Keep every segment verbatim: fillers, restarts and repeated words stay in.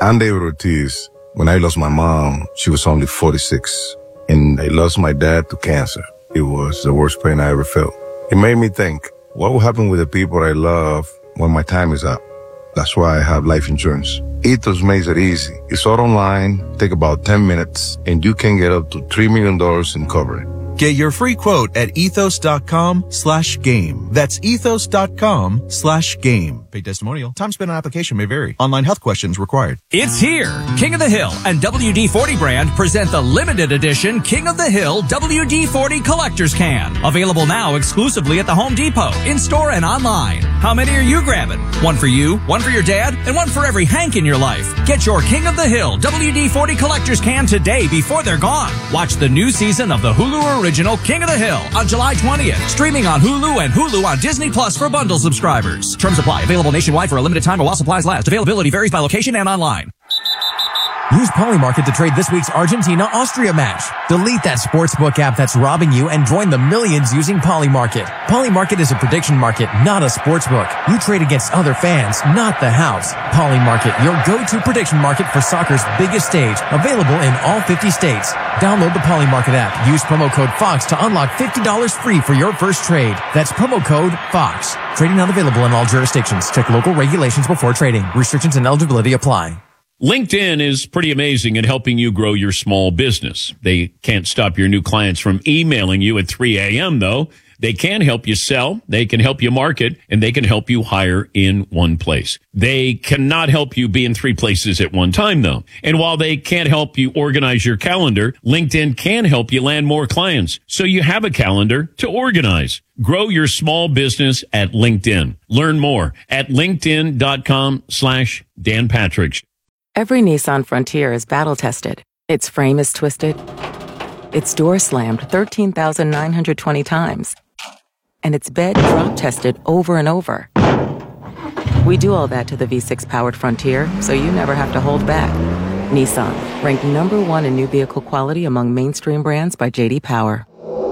I'm David Ortiz. When I lost my mom, she was only forty-six. And I lost my dad to cancer. It was the worst pain I ever felt. It made me think, what will happen with the people I love when my time is up? That's why I have life insurance. Ethos makes it easy. It's all online, take about ten minutes, and you can get up to three million dollars in coverage. Get your free quote at ethos.com slash game. That's ethos.com slash game. Paid testimonial. Time spent on application may vary. Online health questions required. It's here. King of the Hill and W D forty brand present the limited edition King of the Hill W D forty Collector's Can. Available now exclusively at the Home Depot, in-store and online. How many are you grabbing? One for you, one for your dad, and one for every Hank in your life. Get your King of the Hill W D forty Collector's Can today before they're gone. Watch the new season of the Hulu original King of the Hill on July twentieth. Streaming on Hulu and Hulu on Disney Plus for bundle subscribers. Terms apply. Available nationwide for a limited time while supplies last. Availability varies by location and online. Use Polymarket to trade this week's Argentina-Austria match. Delete that sportsbook app that's robbing you and join the millions using Polymarket. Polymarket is a prediction market, not a sportsbook. You trade against other fans, not the house. Polymarket, your go-to prediction market for soccer's biggest stage. Available in all fifty states. Download the Polymarket app. Use promo code FOX to unlock fifty dollars free for your first trade. That's promo code FOX. Trading not available in all jurisdictions. Check local regulations before trading. Restrictions and eligibility apply. LinkedIn is pretty amazing at helping you grow your small business. They can't stop your new clients from emailing you at three a.m., though. They can help you sell, they can help you market, and they can help you hire in one place. They cannot help you be in three places at one time, though. And while they can't help you organize your calendar, LinkedIn can help you land more clients, so you have a calendar to organize. Grow your small business at LinkedIn. Learn more at linkedin.com slash Dan Patrick. Every Nissan Frontier is battle-tested. Its frame is twisted. Its door slammed thirteen thousand nine hundred twenty times. And its bed drop-tested over and over. We do all that to the V six powered Frontier, so you never have to hold back. Nissan, ranked number one in new vehicle quality among mainstream brands by J D Power.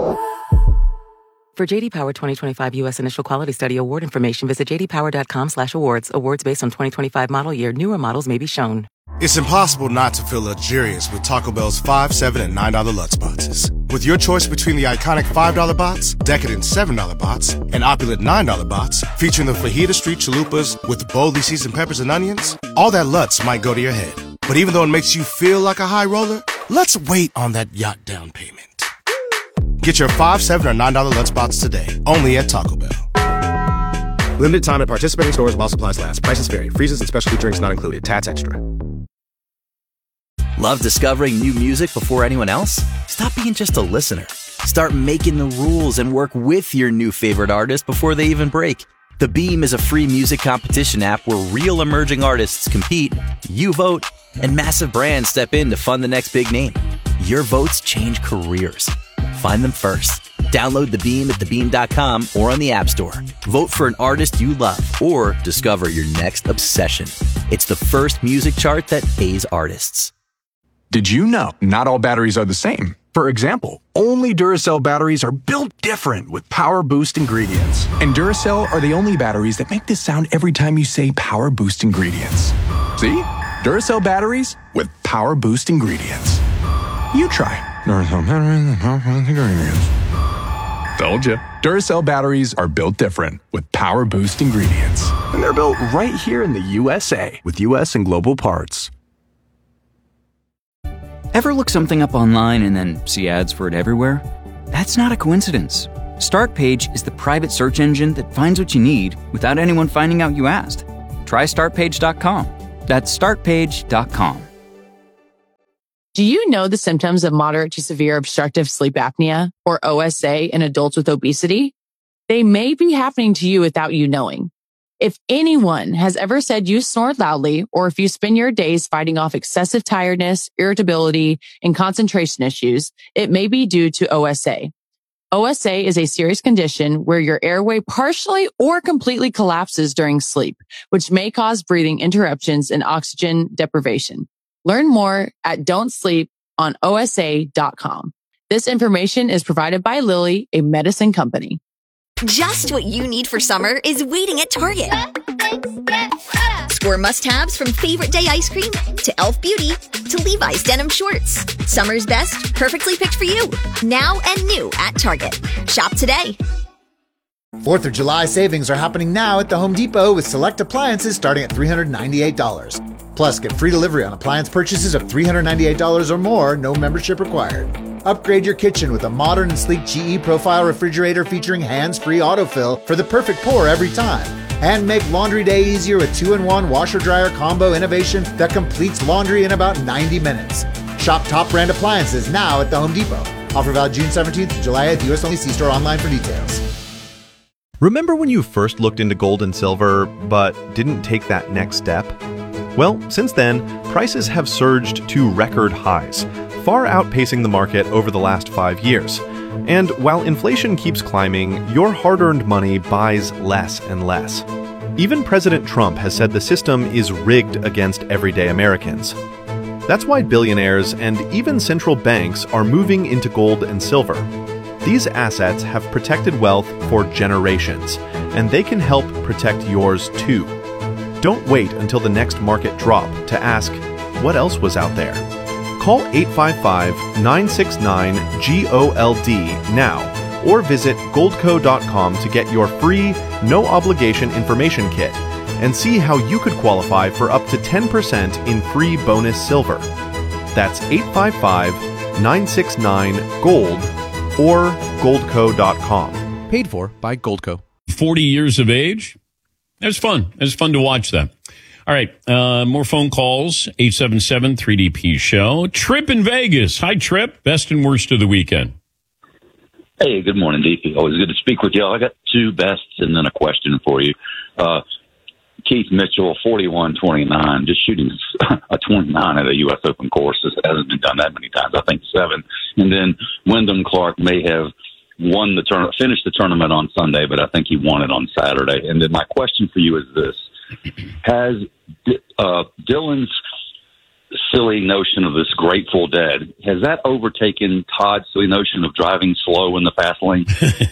For J D Power twenty twenty-five U S Initial Quality Study award information, visit jdpower.com slash awards. Awards based on twenty twenty-five model year. Newer models may be shown. It's impossible not to feel luxurious with Taco Bell's five, seven, and nine dollar Lutz boxes. With your choice between the iconic five dollar box, decadent seven dollar box, and opulent nine dollar box, featuring the Fajita Street Chalupas with boldly seasoned peppers and onions, all that Lutz might go to your head. But even though it makes you feel like a high roller, let's wait on that yacht down payment. Get your five, seven, or nine dollar Lutz box today, only at Taco Bell. Limited time at participating stores while supplies last. Prices vary. Freezes and specialty drinks not included. Tats extra. Love discovering new music before anyone else? Stop being just a listener. Start making the rules and work with your new favorite artist before they even break. The Beam is a free music competition app where real emerging artists compete, you vote, and massive brands step in to fund the next big name. Your votes change careers. Find them first. Download The Beam at the beam dot com or on the App Store. Vote for an artist you love or discover your next obsession. It's the first music chart that pays artists. Did you know not all batteries are the same? For example, only Duracell batteries are built different with Power Boost ingredients. And Duracell are the only batteries that make this sound every time you say Power Boost ingredients. See? Duracell batteries with Power Boost ingredients. You try. Duracell batteries with Power Boost ingredients. Told you. Duracell batteries are built different with Power Boost ingredients. And they're built right here in the U S A with U S and global parts. Ever look something up online and then see ads for it everywhere? That's not a coincidence. Startpage is the private search engine that finds what you need without anyone finding out you asked. Try start page dot com. That's start page dot com. Do you know the symptoms of moderate to severe obstructive sleep apnea, or O S A, in adults with obesity? They may be happening to you without you knowing. If anyone has ever said you snore loudly, or if you spend your days fighting off excessive tiredness, irritability, and concentration issues, it may be due to O S A. O S A is a serious condition where your airway partially or completely collapses during sleep, which may cause breathing interruptions and oxygen deprivation. Learn more at don't sleep on O S A dot com. This information is provided by Lilly, a medicine company. Just what you need for summer is waiting at Target. Explore must-haves from favorite day ice cream to e l f beauty to Levi's denim shorts. Summer's best, perfectly picked for you. Now and new at Target. Shop today. fourth of July savings are happening now at the Home Depot with select appliances starting at three hundred ninety-eight dollars. Plus, get free delivery on appliance purchases of three hundred ninety-eight dollars or more, no membership required. Upgrade your kitchen with a modern and sleek G E Profile refrigerator featuring hands-free autofill for the perfect pour every time. And make laundry day easier with two in one washer-dryer combo innovation that completes laundry in about ninety minutes. Shop top brand appliances now at the Home Depot. Offer valid June seventeenth to July eighth, U S only. See store online for details. Remember when you first looked into gold and silver, but didn't take that next step? Well, since then, prices have surged to record highs, far outpacing the market over the last five years. And while inflation keeps climbing, your hard-earned money buys less and less. Even President Trump has said the system is rigged against everyday Americans. That's why billionaires and even central banks are moving into gold and silver. These assets have protected wealth for generations, and they can help protect yours too. Don't wait until the next market drop to ask, what else was out there? Call eight five five, nine six nine, G O L D now, or visit goldco dot com to get your free, no-obligation information kit and see how you could qualify for up to ten percent in free bonus silver. That's eight five five, nine six nine, GOLD or goldco dot com. Paid for by Goldco. forty years of age? It was fun. It was fun to watch that. All right, uh, more phone calls, eight seven seven, three D P show. Trip in Vegas. Hi, Trip. Best and worst of the weekend. Hey, good morning, D P. Always good to speak with you. I got two bests and then a question for you. Uh, Keith Mitchell, forty-one twenty-nine, just shooting a twenty-nine at a U S Open course. It hasn't been done that many times. I think seven. And then Wyndham Clark may have won the tournament, finished the tournament on Sunday, but I think he won it on Saturday. And then my question for you is this. Has uh, Dylan's silly notion of this Grateful Dead, has that overtaken Todd's silly notion of driving slow in the fast lane?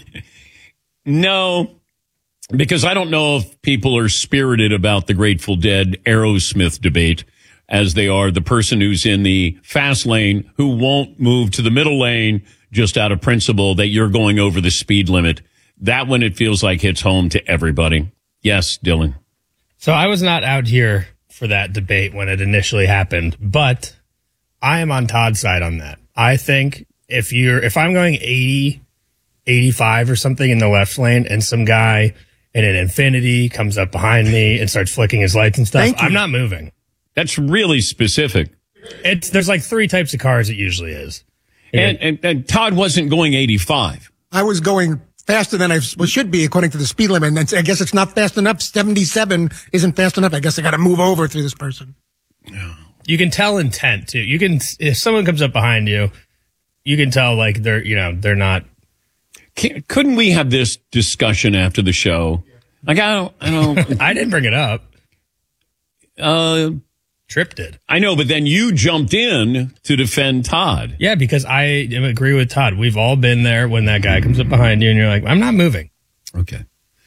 No, because I don't know if people are spirited about the Grateful Dead Aerosmith debate as they are the person who's in the fast lane who won't move to the middle lane just out of principle that you're going over the speed limit. That one, it feels like hits home to everybody. Yes, Dylan. So I was not out here for that debate when it initially happened, but I am on Todd's side on that. I think if you're, if I'm going eighty, eighty-five or something in the left lane and some guy in an Infinity comes up behind me and starts flicking his lights and stuff, I'm not moving. That's really specific. It's, there's like three types of cars it usually is. And, and, and Todd wasn't going eighty-five. I was going faster than I should be according to the speed limit. And I guess it's not fast enough. seventy-seven isn't fast enough. I guess I got to move over through this person. You can tell intent too. You can, if someone comes up behind you, you can tell like they're, you know, they're not. Can, couldn't we have this discussion after the show? Like, I don't, I don't. I didn't bring it up. Uh, Tripp did. I know, but then you jumped in to defend Todd. Yeah, because I agree with Todd. We've all been there when that guy comes up behind you and you're like, I'm not moving. Okay.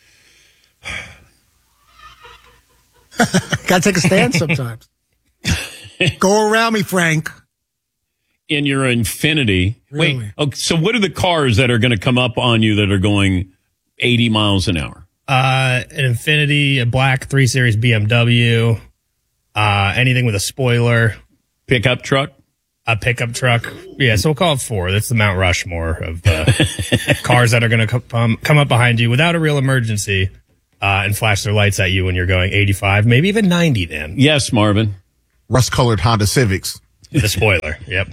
Got to take a stand sometimes. Go around me, Frank. In your Infinity. Really? Wait, okay, so what are the cars that are going to come up on you that are going eighty miles an hour? Uh, an Infinity, a black three series B M W. Uh, anything with a spoiler. Pickup truck? A pickup truck. Yeah, so we'll call it four. That's the Mount Rushmore of uh, cars that are going to come, come up behind you without a real emergency uh, and flash their lights at you when you're going eighty-five, maybe even ninety, Dan. Yes, Marvin. Rust-colored Honda Civics. The spoiler, yep.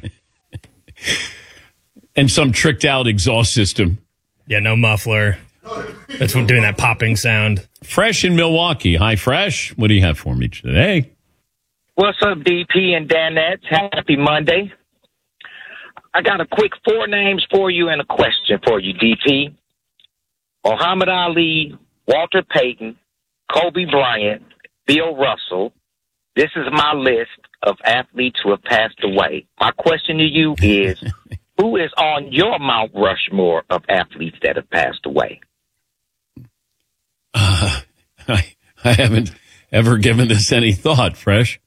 And some tricked-out exhaust system. Yeah, no muffler. That's what doing that popping sound. Fresh in Milwaukee. Hi, Fresh. What do you have for me today? What's up, D P and Danette? Happy Monday. I got a quick four names for you and a question for you, D P. Muhammad Ali, Walter Payton, Kobe Bryant, Bill Russell. This is my list of athletes who have passed away. My question to you is, who is on your Mount Rushmore of athletes that have passed away? Uh, I, I haven't ever given this any thought, Fresh.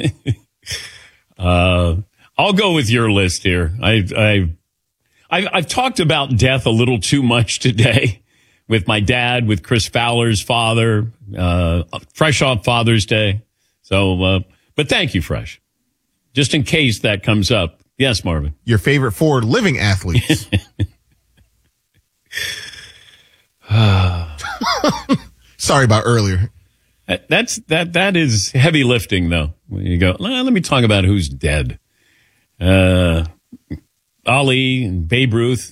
uh, I'll go with your list here. I, I, I've, I've talked about death a little too much today with my dad, with Chris Fowler's father, uh, fresh off Father's Day. So, uh, but thank you, Fresh. Just in case that comes up. Yes, Marvin. Your favorite four living athletes. Sorry about earlier. That's that. That is heavy lifting, though. When you go, well, let me talk about who's dead. Uh, Ali and Babe Ruth,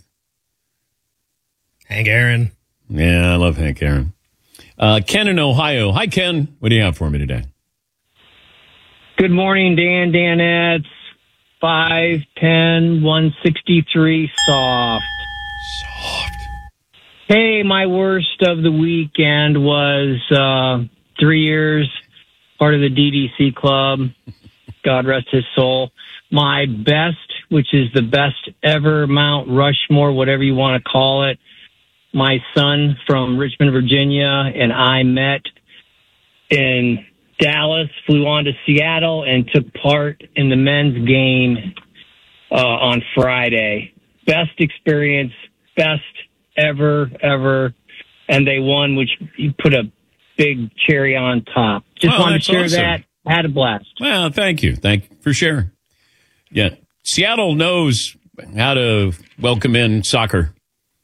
Hank Aaron. Yeah, I love Hank Aaron. Uh, Ken in Ohio. Hi, Ken. What do you have for me today? Good morning, Dan. Danettes. five ten, one sixty-three, soft. Soft. Hey, my worst of the weekend was uh, three years, part of the D D C club. God rest his soul. My best, which is the best ever Mount Rushmore, whatever you want to call it. My son from Richmond, Virginia, and I met in Dallas, flew on to Seattle, and took part in the men's game uh, on Friday. Best experience, best ever, ever. And they won, which you put a big cherry on top. Just Oh, wanted to that's share awesome. that. Had a blast. Well, thank you. Thank you for sharing. Yeah. Seattle knows how to welcome in soccer.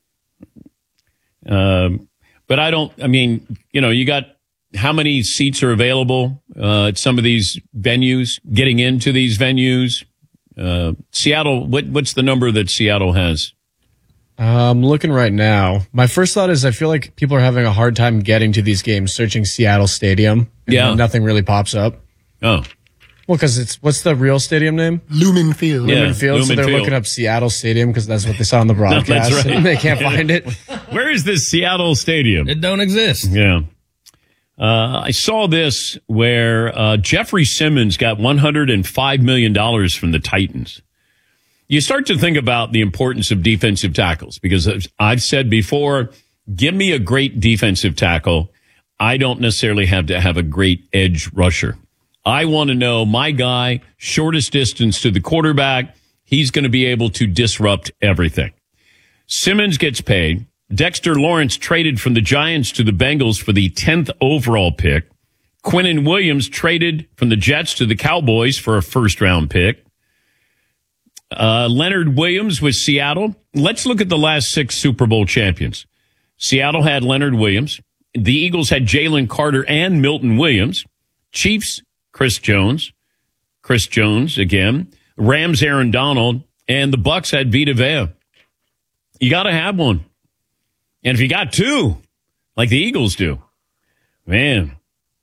Um, but I don't, I mean, you know, you got how many seats are available uh, at some of these venues, getting into these venues? Uh, Seattle, what, what's the number that Seattle has? I'm looking right now. My first thought is I feel like people are having a hard time getting to these games, searching Seattle Stadium. And Yeah. nothing really pops up. Oh. Well, because it's, what's the real stadium name? Lumen Field. Lumen Yeah, Field. so Lumen they're Field. looking up Seattle Stadium because that's what they saw on the No, broadcast. that's right. And they can't find it. Where is this Seattle Stadium? It don't exist. Yeah. Uh, I saw this where uh, Jeffrey Simmons got one hundred five million dollars from the Titans. You start to think about the importance of defensive tackles because as I've said before, give me a great defensive tackle. I don't necessarily have to have a great edge rusher. I want to know my guy, shortest distance to the quarterback, he's going to be able to disrupt everything. Simmons gets paid. Dexter Lawrence traded from the Giants to the Bengals for the tenth overall pick. Quinnen Williams traded from the Jets to the Cowboys for a first-round pick. Uh, Leonard Williams with Seattle. Let's look at the last six Super Bowl champions. Seattle had Leonard Williams. The Eagles had Jalen Carter and Milton Williams. Chiefs, Chris Jones. Chris Jones again. Rams, Aaron Donald. And the Bucks had Vita Vea. You got to have one. And if you got two, like the Eagles do, man,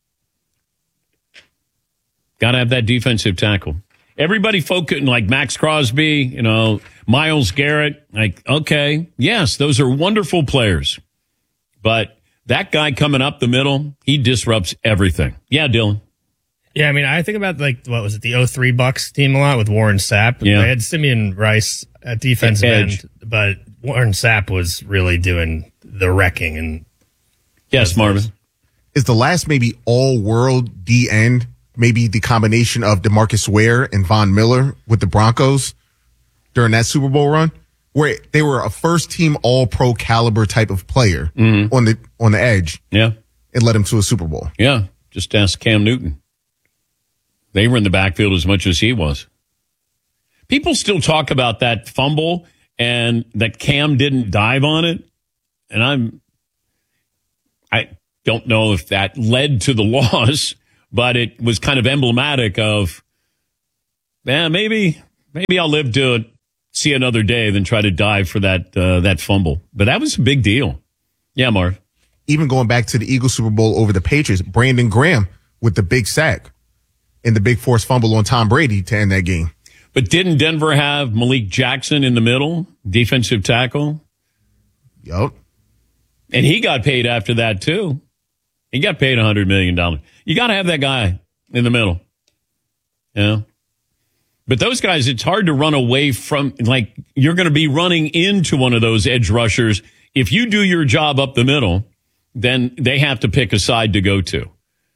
got to have that defensive tackle. Everybody focusing like Max Crosby, you know, Myles Garrett. Like, okay, yes, those are wonderful players. But that guy coming up the middle, he disrupts everything. Yeah, Dylan. Yeah, I mean, I think about, like, what was it, the oh three Bucks team a lot with Warren Sapp. Yeah. They had Simeon Rice at defensive Edge. end, but Warren Sapp was really doing the wrecking. And Yes, Marvin. Is the last maybe all-world D end maybe the combination of DeMarcus Ware and Von Miller with the Broncos during that Super Bowl run, where they were a first-team all-pro caliber type of player Mm-hmm. on the on the edge. Yeah. It led him to a Super Bowl. Yeah, just ask Cam Newton. They were in the backfield as much as he was. People still talk about that fumble and that Cam didn't dive on it. And I'm, I don't know if that led to the loss, but it was kind of emblematic of, man, maybe, maybe I'll live to see another day than try to dive for that, uh, that fumble. But that was a big deal. Yeah, Marv. Even going back to the Eagles Super Bowl over the Patriots, Brandon Graham with the big sack and the big forced fumble on Tom Brady to end that game. But didn't Denver have Malik Jackson in the middle, defensive tackle? Yup. And he got paid after that, too. He got paid one hundred million dollars. You got to have that guy in the middle. Yeah. But those guys, it's hard to run away from, like, you're going to be running into one of those edge rushers. If you do your job up the middle, then they have to pick a side to go to.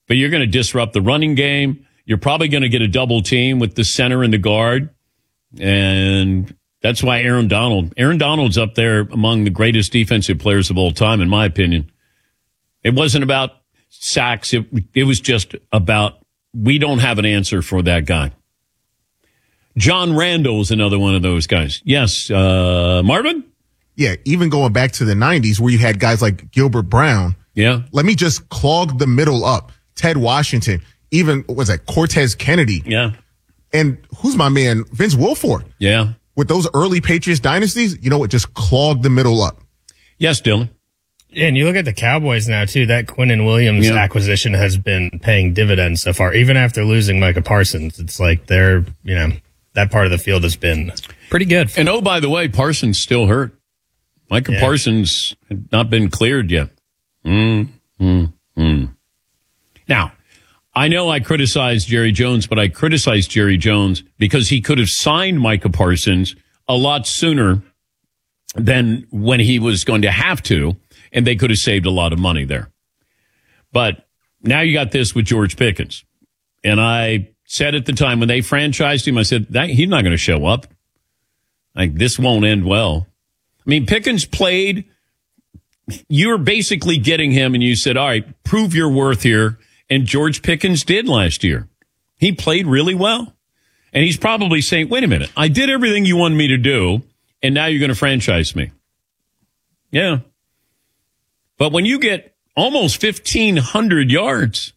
but you're going to disrupt the running game. You're probably going to get a double team with the center and the guard. And that's why Aaron Donald, Aaron Donald's up there among the greatest defensive players of all time, in my opinion. It wasn't about sacks. It, it was just about, we don't have an answer for that guy. John Randall is another one of those guys. Yes, uh, Marvin? Yeah, even going back to the nineties where you had guys like Gilbert Brown. Yeah. Let me just clog the middle up. Ted Washington, even, what was that, Cortez Kennedy. Yeah. And who's my man? Vince Wilfork. Yeah. With those early Patriots dynasties, you know what, just clogged the middle up. Yes, Dylan. Yeah, and you look at the Cowboys now, too. That Quinnen Williams Yeah. acquisition has been paying dividends so far. Even after losing Micah Parsons, it's like they're, you know, that part of the field has been pretty good. And oh, by the way, Parsons still hurt. Micah Yeah. Parsons had not been cleared yet. Mm, mm, mm. Now, I know I criticized Jerry Jones, but I criticized Jerry Jones because he could have signed Micah Parsons a lot sooner than when he was going to have to, and they could have saved a lot of money there. But now you got this with George Pickens. And I said at the time when they franchised him, I said, that, he's not going to show up. Like, this won't end well. I mean, Pickens played. You were basically getting him, and you said, all right, prove your worth here. And George Pickens did last year. He played really well. And he's probably saying, wait a minute, I did everything you wanted me to do, and now you're going to franchise me. Yeah. But when you get almost fifteen hundred yards,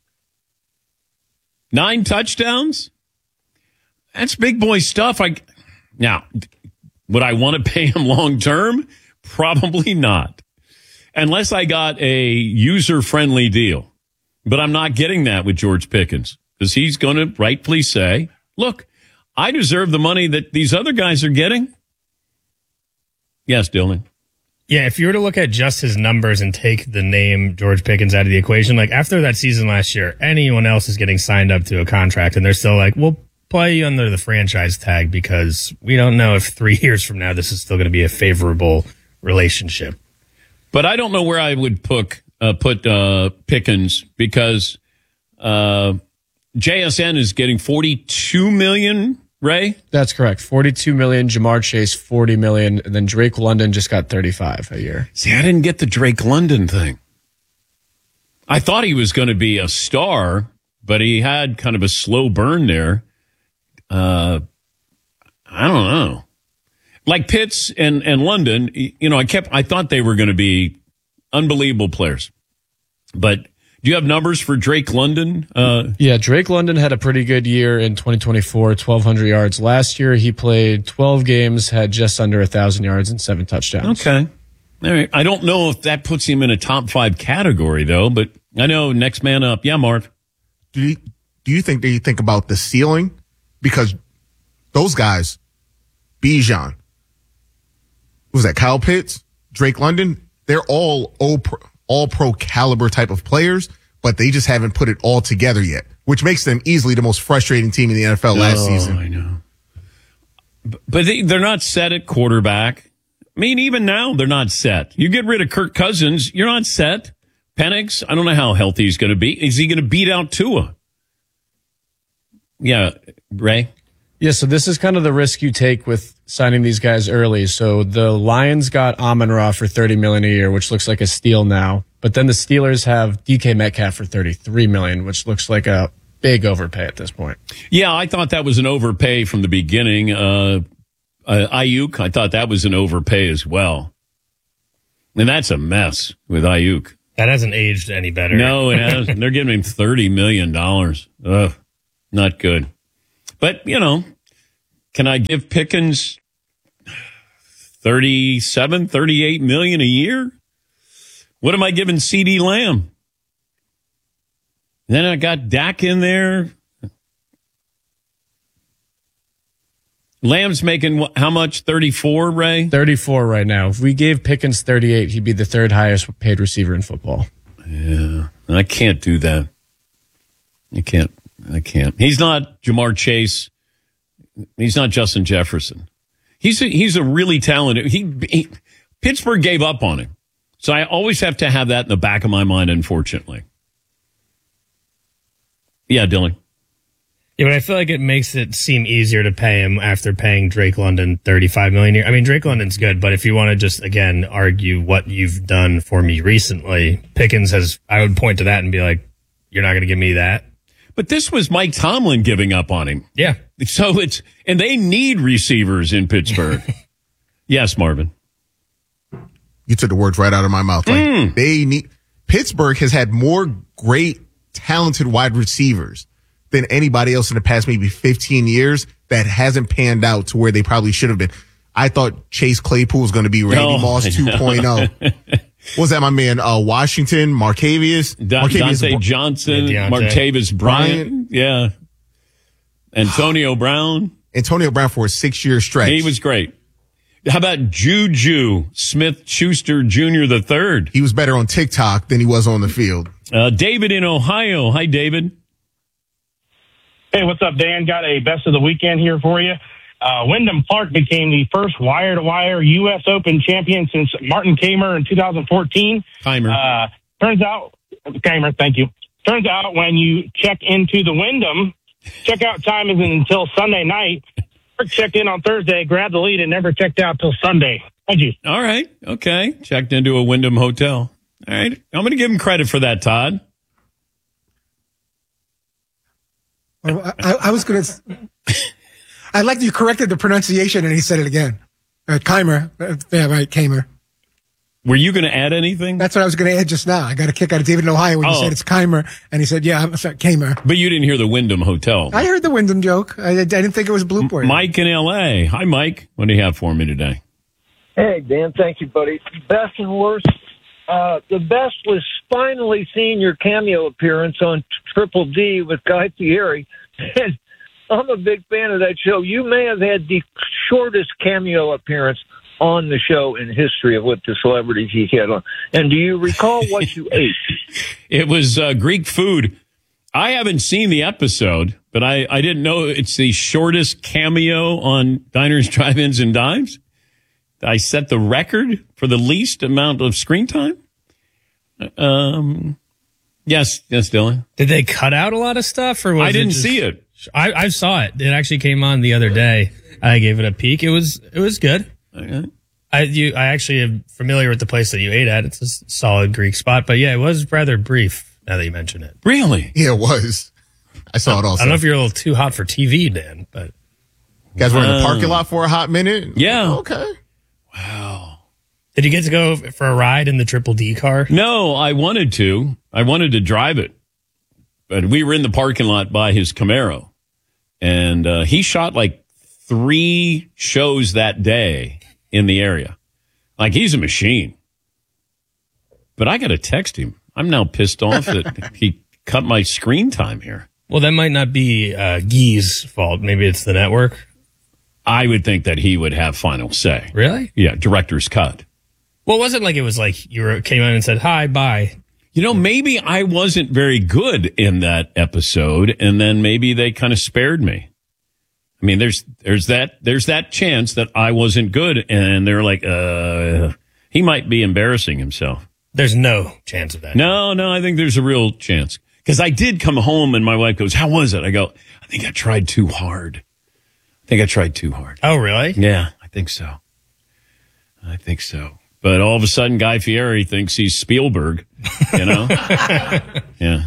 nine touchdowns, that's big boy stuff. I Now, would I want to pay him long term? Probably not. Unless I got a user-friendly deal. But I'm not getting that with George Pickens because he's going to rightfully say, look, I deserve the money that these other guys are getting. Yes, Dylan. Yeah, if you were to look at just his numbers and take the name George Pickens out of the equation, like after that season last year, anyone else is getting signed up to a contract and they're still like, we'll play you under the franchise tag because we don't know if three years from now this is still going to be a favorable relationship. But I don't know where I would put uh, put uh, Pickens because uh, J S N is getting forty-two million dollars, Ray? That's correct. forty-two million dollars, Jamar Chase forty million dollars, and then Drake London just got thirty-five a year. See, I didn't get the Drake London thing. I thought he was going to be a star, but he had kind of a slow burn there. Uh, I don't know. Like Pitts and, and London, you know, I kept, I thought they were going to be unbelievable players. But do you have numbers for Drake London? Uh, yeah, Drake London had a pretty good year in twenty twenty-four, twelve hundred yards. Last year, he played twelve games, had just under one thousand yards and seven touchdowns. Okay. All right. I don't know if that puts him in a top five category, though, but I know next man up. Yeah, Marv. Do you, do you think that you think about the ceiling? Because those guys, Bijan, was that Kyle Pitts, Drake London, they're all all pro caliber type of players, but they just haven't put it all together yet, which makes them easily the most frustrating team in the N F L last oh, season. I know. But they, they're not set at quarterback. I mean, even now, they're not set. You get rid of Kirk Cousins, you're not set. Penix, I don't know how healthy he's going to be. Is he going to beat out Tua? Yeah, Ray? Yeah, so this is kind of the risk you take with signing these guys early. So the Lions got Amon-Ra for thirty million dollars a year, which looks like a steal now. But then the Steelers have D K Metcalf for thirty-three million dollars, which looks like a big overpay at this point. Yeah, I thought that was an overpay from the beginning. Uh, uh, Ayuk, I thought that was an overpay as well. And that's a mess with Ayuk. That hasn't aged any better. No, it hasn't. They're giving him thirty million dollars. Ugh, not good. But, you know, can I give Pickens thirty-seven, thirty-eight million a year? What am I giving CeeDee Lamb? Then I got Dak in there. Lamb's making how much? thirty-four, Ray? thirty-four right now. If we gave Pickens thirty-eight, he'd be the third highest paid receiver in football. Yeah, I can't do that. I can't. I can't. He's not Jamar Chase. He's not Justin Jefferson. He's a, he's a really talented. He, he Pittsburgh gave up on him, so I always have to have that in the back of my mind. Unfortunately, Yeah, Dylan. Yeah, but I feel like it makes it seem easier to pay him after paying Drake London thirty-five million dollars a year. I mean, Drake London's good, but if you want to just, again, argue what you've done for me recently, Pickens has, I would point to that and be like, you're not going to give me that. But this was Mike Tomlin giving up on him. Yeah. So it's, and they need receivers in Pittsburgh. Yes, Marvin. You took the words right out of my mouth. Like, Mm. they need, Pittsburgh has had more great, talented wide receivers than anybody else in the past maybe fifteen years that hasn't panned out to where they probably should have been. I thought Chase Claypool was going to be Randy Oh, Moss I two point oh. What was that, my man? Uh, Washington, Marcavius? Da- Marcavius Dante Br- Johnson, Yeah, Deontay. Martavis Bryant. Yeah. Antonio Brown. Antonio Brown for a six-year stretch. He was great. How about Juju Smith-Schuster Junior the third? He was better on TikTok than he was on the field. Uh, David in Ohio. Hi, David. Hey, what's up, Dan? Got a best of the weekend here for you. Uh, Wyndham Clark became the first wire-to-wire U S Open champion since Martin Kaymer in two thousand fourteen. Kaymer. Uh, turns out, Kaymer, thank you. Turns out when you check into the Wyndham, checkout time isn't until Sunday night. Clark checked in on Thursday, grabbed the lead, and never checked out till Sunday. Thank you. All right. Okay. Checked into a Wyndham hotel. All right. I'm going to give him credit for that, Todd. I, I, I was going to. I like that you corrected the pronunciation and he said it again. Uh, Kaymer. Uh, yeah, right, Kaymer. Were you going to add anything? That's what I was going to add just now. I got a kick out of David in Ohio when you Oh. said it's Kaymer. And he said, yeah, I'm sorry, Kaymer. But you didn't hear the Wyndham Hotel. I heard the Wyndham joke. I, I didn't think it was Blueport. Mike in L A. Hi, Mike. What do you have for me today? Hey, Dan, thank you, buddy. Best and worst. Uh, the best was finally seeing your cameo appearance on Triple D with Guy Fieri. And I'm a big fan of that show. You may have had the shortest cameo appearance on the show in history of what the celebrities you had on. And do you recall what you ate? It was uh, Greek food. I haven't seen the episode, but I, I didn't know it's the shortest cameo on Diners, Drive-Ins, and Dimes. I set the record for the least amount of screen time. Um, yes, yes, Dylan. Did they cut out a lot of stuff, or was I didn't it just, see it. I, I saw it. It actually came on the other day. I gave it a peek. It was it was good. Okay. I you I actually am familiar with the place that you ate at. It's a s- solid Greek spot, but yeah, it was rather brief. Now that you mention it, Really? Yeah, it was. I saw it also. I don't know if you're a little too hot for T V, Dan, but You guys were in the Wow. parking lot for a hot minute? Yeah. Okay. did you get to go for a ride in the Triple D car? No, I wanted to. I wanted to drive it. But we were in the parking lot by his Camaro. And uh, he shot like three shows that day in the area. Like, he's a machine. But I got to text him. I'm now pissed off that he cut my screen time here. Well, that might not be uh, Guy's fault. Maybe it's the network. I would think that he would have final say. Really? Yeah, director's cut. Well, it wasn't like it was like you were came in and said, hi, bye. You know, maybe I wasn't very good in that episode, and then maybe they kind of spared me. I mean, there's there's that there's that chance that I wasn't good, and they're like, uh, he might be embarrassing himself. There's no chance of that. No, no, I think there's a real chance. Because I did come home, and my wife goes, how was it? I go, I think I tried too hard. I think I tried too hard. Oh, really? Yeah, I think so. I think so. But all of a sudden, Guy Fieri thinks he's Spielberg, you know? Yeah.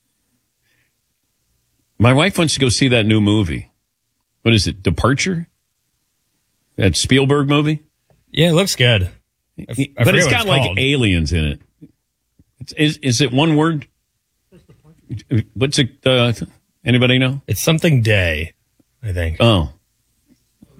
My wife wants to go see that new movie. What is it, Departure? That Spielberg movie? Yeah, it looks good. I f- I But forget it's what got like called. aliens in it. It's, is, is it one word? What's it? Uh, anybody know? It's something day, I think. Oh.